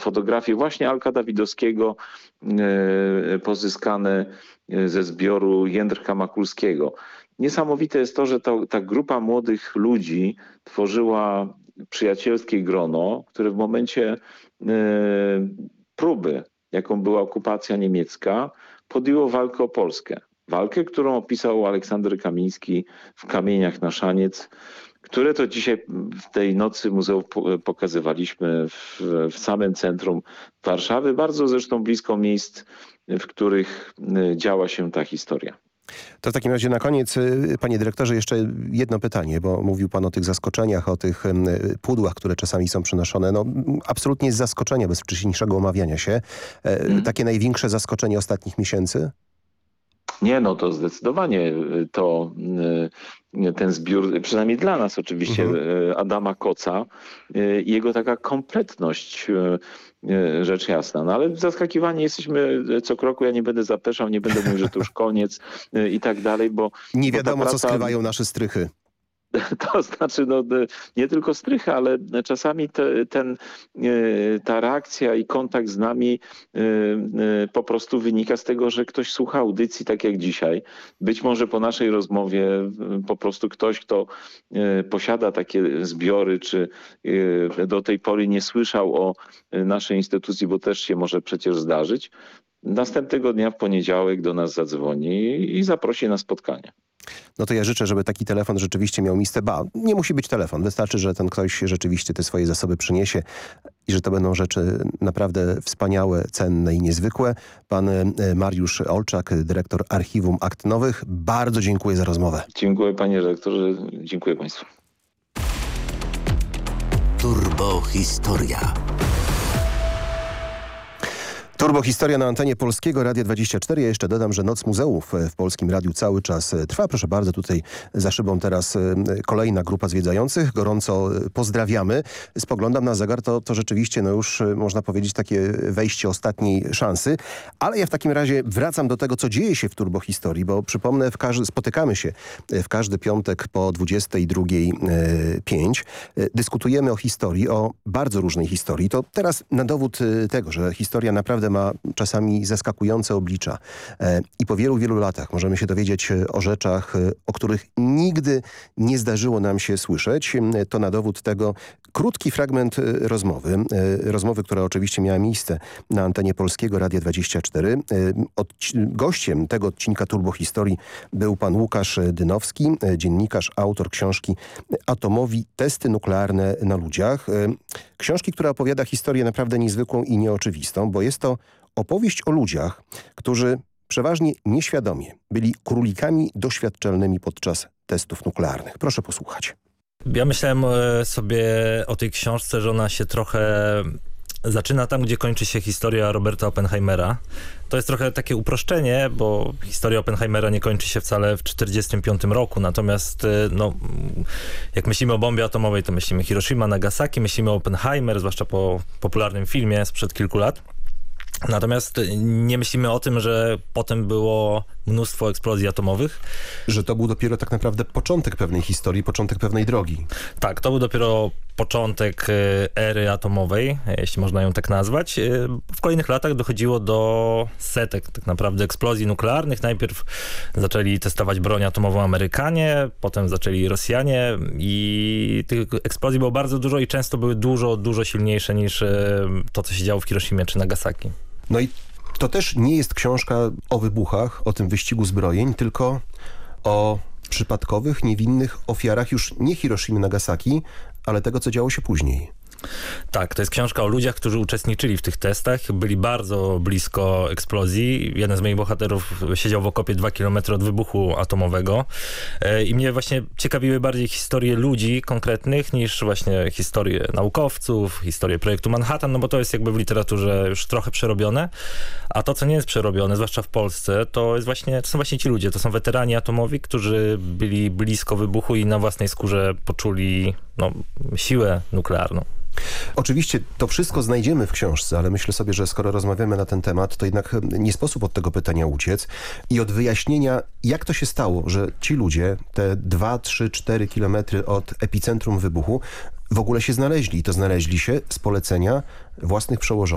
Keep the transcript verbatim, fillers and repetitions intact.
fotografie właśnie Alka Dawidowskiego pozyskane ze zbioru Jędrka Makulskiego. Niesamowite jest to, że to, ta grupa młodych ludzi tworzyła przyjacielskie grono, które w momencie próby, jaką była okupacja niemiecka, podjęło walkę o Polskę. Walkę, którą opisał Aleksander Kamiński w Kamieniach na Szaniec, które to dzisiaj w tej nocy muzeum pokazywaliśmy w, w samym centrum Warszawy, bardzo zresztą blisko miejsc, w których działa się ta historia. To w takim razie na koniec, panie dyrektorze, jeszcze jedno pytanie, bo mówił pan o tych zaskoczeniach, o tych pudłach, które czasami są przynoszone. No, absolutnie z zaskoczenia, bez wcześniejszego omawiania się. Hmm. Takie największe zaskoczenie ostatnich miesięcy? Nie, no to zdecydowanie to ten zbiór, przynajmniej dla nas oczywiście, mhm. Adama Koca i jego taka kompletność, rzecz jasna. No ale zaskakiwani jesteśmy co kroku, ja nie będę zapeszał, nie będę mówił, że to już koniec i tak dalej, bo... Nie wiadomo, bo praca... co skrywają nasze strychy. To znaczy, no, nie tylko strycha, ale czasami te, ten, ta reakcja i kontakt z nami po prostu wynika z tego, że ktoś słucha audycji tak jak dzisiaj. Być może po naszej rozmowie po prostu ktoś, kto posiada takie zbiory, czy do tej pory nie słyszał o naszej instytucji, bo też się może przecież zdarzyć, następnego dnia w poniedziałek do nas zadzwoni i zaprosi na spotkanie. No to ja życzę, żeby taki telefon rzeczywiście miał miejsce. Ba, nie musi być telefon. Wystarczy, że ten ktoś rzeczywiście te swoje zasoby przyniesie i że to będą rzeczy naprawdę wspaniałe, cenne i niezwykłe. Pan Mariusz Olczak, dyrektor Archiwum Akt Nowych. Bardzo dziękuję za rozmowę. Dziękuję panie redaktorze. Dziękuję państwu. Turbo Historia. Turbo Historia na antenie Polskiego Radia dwadzieścia cztery. Ja jeszcze dodam, że Noc Muzeów w Polskim Radiu cały czas trwa. Proszę bardzo, tutaj za szybą teraz kolejna grupa zwiedzających. Gorąco pozdrawiamy. Spoglądam na zegar, to, to rzeczywiście no już można powiedzieć takie wejście ostatniej szansy. Ale ja w takim razie wracam do tego, co dzieje się w Turbo Historii, bo przypomnę, w każdy, spotykamy się w każdy piątek po dwudziestej drugiej pięć. Dyskutujemy o historii, o bardzo różnej historii. To teraz na dowód tego, że historia naprawdę ma czasami zaskakujące oblicza e, i po wielu, wielu latach możemy się dowiedzieć o rzeczach, o których nigdy nie zdarzyło nam się słyszeć. To na dowód tego krótki fragment rozmowy. E, rozmowy, która oczywiście miała miejsce na antenie Polskiego Radia dwadzieścia cztery. E, od, gościem tego odcinka Turbo Historii był pan Łukasz Dynowski, dziennikarz, autor książki Atomowi testy nuklearne na ludziach. E, książki, która opowiada historię naprawdę niezwykłą i nieoczywistą, bo jest to opowieść o ludziach, którzy przeważnie nieświadomie byli królikami doświadczalnymi podczas testów nuklearnych. Proszę posłuchać. Ja myślałem sobie o tej książce, że ona się trochę zaczyna tam, gdzie kończy się historia Roberta Oppenheimera. To jest trochę takie uproszczenie, bo historia Oppenheimera nie kończy się wcale w tysiąc dziewięćset czterdziestym piątym roku. Natomiast no, jak myślimy o bombie atomowej, to myślimy Hiroshima, Nagasaki, myślimy o Oppenheimer, zwłaszcza po popularnym filmie sprzed kilku lat. Natomiast nie myślimy o tym, że potem było mnóstwo eksplozji atomowych. Że to był dopiero tak naprawdę początek pewnej historii, początek pewnej drogi. Tak, to był dopiero początek ery atomowej, jeśli można ją tak nazwać. W kolejnych latach dochodziło do setek tak naprawdę eksplozji nuklearnych. Najpierw zaczęli testować broń atomową Amerykanie, potem zaczęli Rosjanie i tych eksplozji było bardzo dużo i często były dużo, dużo silniejsze niż to, co się działo w Hiroshimie czy Nagasaki. No i to też nie jest książka o wybuchach, o tym wyścigu zbrojeń, tylko o przypadkowych, niewinnych ofiarach już nie Hiroshimy, Nagasaki, ale tego, co działo się później. Tak, to jest książka o ludziach, którzy uczestniczyli w tych testach, byli bardzo blisko eksplozji. Jeden z moich bohaterów siedział w okopie dwa kilometry od wybuchu atomowego i mnie właśnie ciekawiły bardziej historie ludzi konkretnych niż właśnie historie naukowców, historie projektu Manhattan, no bo to jest jakby w literaturze już trochę przerobione, a to, co nie jest przerobione, zwłaszcza w Polsce, to jest właśnie, to są właśnie ci ludzie, to są weterani atomowi, którzy byli blisko wybuchu i na własnej skórze poczuli no, siłę nuklearną. Oczywiście to wszystko znajdziemy w książce, ale myślę sobie, że skoro rozmawiamy na ten temat, to jednak nie sposób od tego pytania uciec i od wyjaśnienia, jak to się stało, że ci ludzie te dwa, trzy, cztery kilometry od epicentrum wybuchu w ogóle się znaleźli. I to znaleźli się z polecenia własnych przełożonych.